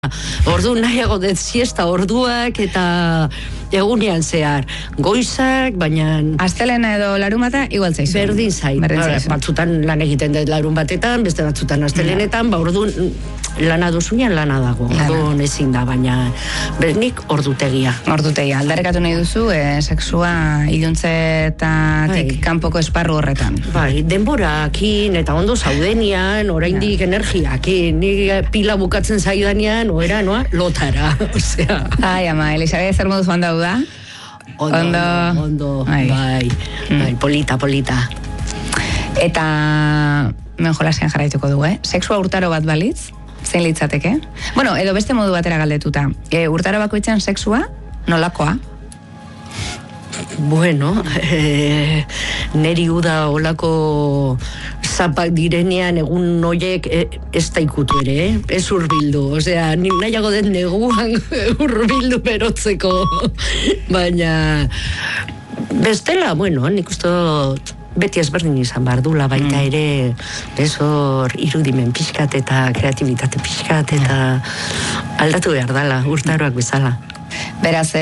Ordu nahiago dut siesta orduak eta egunean zehar goizak, baina astelena edo larunbata igual zaizu. Berdin zait. Batzutan lan egiten dut larun batetan, beste batzutan astelenetan, orduan lana duzunean lana dago. Orduan ezin da, baina bernik ordutegia. Ordutegia. Aldarrekatu nahi duzu, sexua iluntzetatik kanpoko esparru horretan. Bai, denborakin eta ondo zaudenian, oraindik energiakin, ni pila bukatzen zaidanean, oera, noa, lotara. Osea. Ai, ama, Elisabeth, zer moduz joan da? Ondo, bai, polita. Eta menjolasean jarraituko du, Sexua urtaro bat balitz, zein litzateke? Bueno, edo beste modu batera galdetuta. Urtaro bakoitzan sexua, nolakoa? Bueno, neri uda olako zapak direnean egun noiek ez da ikutu ere, ez urbildu. Osea, nahiago den neguan urbildu berotzeko. Baina, bestela, bueno, nik uste beti ezberdin izan behar dula, baita ere, hor irudimen pixkat eta kreatibitate pixkat eta aldatu behar dala, urtaroak bezala. Beraz,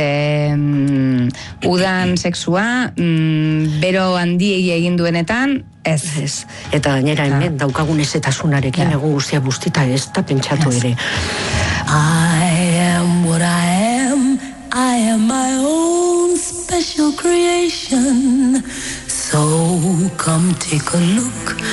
udan sexua, bero handiei egin duenetan, ez. Eta gainera hemen daukagun ezetasunarekin egun guztia bustita ez da pentsatu ere. I am what I am my own special creation, so come take a look.